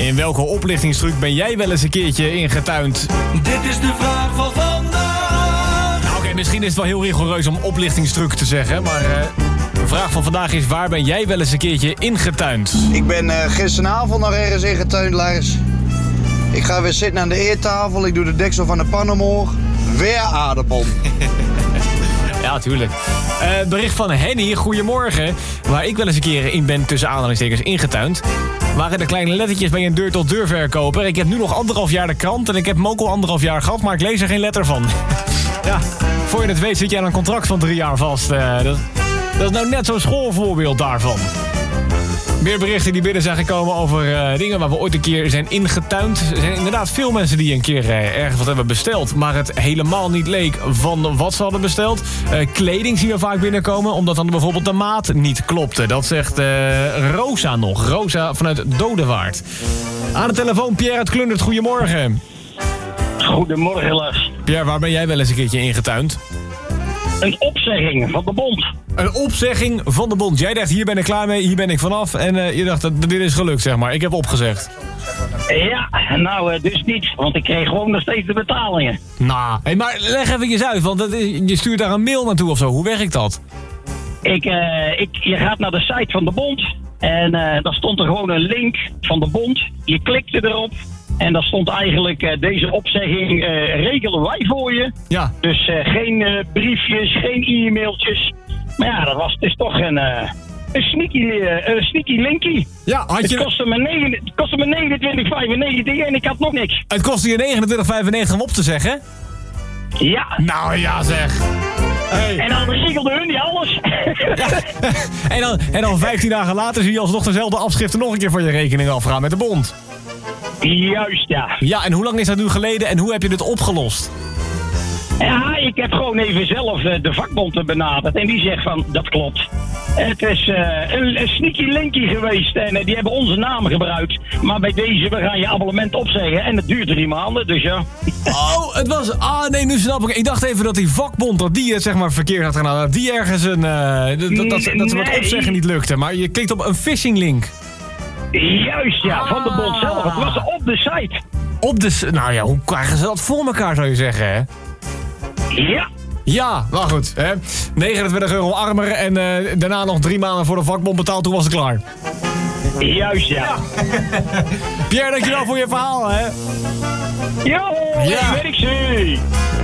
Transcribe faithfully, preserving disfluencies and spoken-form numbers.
In welke oplichtingstruc ben jij wel eens een keertje ingetuind? Dit is de vraag van vandaag. Nou, oké, okay, misschien is het wel heel rigoureus om oplichtingstruc te zeggen, maar uh, de vraag van vandaag is: waar ben jij wel eens een keertje ingetuind? Ik ben uh, gisteravond nog ergens ingetuind, Lars. Ik ga weer zitten aan de eettafel, ik doe de deksel van de pan omhoog. Weer aardappel. Ja, tuurlijk. Uh, bericht van Henny, goedemorgen. Waar ik wel eens een keer in ben, tussen aanhalingstekens, ingetuind, waren de kleine lettertjes bij een deur-tot-deur verkoper. Ik heb nu nog anderhalf jaar de krant en ik heb hem ook al anderhalf jaar gehad, maar ik lees er geen letter van. Ja, voor je het weet zit je aan een contract van drie jaar vast. Uh, dat, dat is nou net zo'n schoolvoorbeeld daarvan. Meer berichten die binnen zijn gekomen over uh, dingen waar we ooit een keer zijn ingetuind. Er zijn inderdaad veel mensen die een keer uh, ergens wat hebben besteld, maar het helemaal niet leek van wat ze hadden besteld. Uh, kleding zien we vaak binnenkomen, omdat dan bijvoorbeeld de maat niet klopte. Dat zegt uh, Rosa nog. Rosa vanuit Dodewaard. Aan de telefoon Pierre uit Klundert. Goedemorgen. Goedemorgen, Lars. Pierre, waar ben jij wel eens een keertje ingetuind? Een opzegging van de bond. Een opzegging van de bond. Jij dacht, hier ben ik klaar mee, hier ben ik vanaf. En uh, je dacht, dit is gelukt, zeg maar. Ik heb opgezegd. Ja, nou, dus niet. Want ik kreeg gewoon nog steeds de betalingen. Nou, hey, maar leg even eens uit, want dat is, je stuurt daar een mail naartoe of zo. Hoe werkt dat? Ik, uh, ik, je gaat naar de site van de bond. En uh, daar stond er gewoon een link van de bond. Je klikte erop. En daar stond eigenlijk, uh, deze opzegging uh, regelen wij voor je. Ja. Dus uh, geen uh, briefjes, geen e-mailtjes. Maar ja, dat was, het is toch een, uh, een, sneaky, uh, een sneaky linkie. Ja, had je... Het kostte me, negen, het kostte me negenentwintig vijfennegentig en ik had nog niks. Het kostte je negenentwintig vijfennegentig om op te zeggen? Ja. Nou ja, zeg. Hey. En dan regelde hun die alles. Ja. en, dan, en dan vijftien dagen later zie je alsnog dezelfde afschriften nog een keer van je rekening afgaan met de bond. Juist, ja. Ja, en hoe lang is dat nu geleden en hoe heb je dit opgelost? Ja, ik heb gewoon even zelf de vakbond benaderd en die zegt van, dat klopt. Het is uh, een, een sneaky linkie geweest en uh, die hebben onze namen gebruikt. Maar bij deze, we gaan je abonnement opzeggen en het duurt drie maanden, dus ja. Oh, het was... Ah, nee, nu snap ik. Ik dacht even dat die vakbond, dat die het zeg maar verkeerd had gedaan. Dat die ergens een... Uh, dat, dat, dat, dat ze wat opzeggen niet lukte. Maar je klikt op een phishing link. Juist, ja, van de bond zelf. Het was op de site. Op de... Nou ja, hoe krijgen ze dat voor elkaar, zou je zeggen, hè? Ja. Ja, maar goed. Hè? negenentwintig euro armer en uh, daarna nog drie maanden voor de vakbond betaald. Toen was het klaar. Juist, ja. ja. Pierre, dankjewel voor je verhaal, hè? Jo, ja. weet ik zie.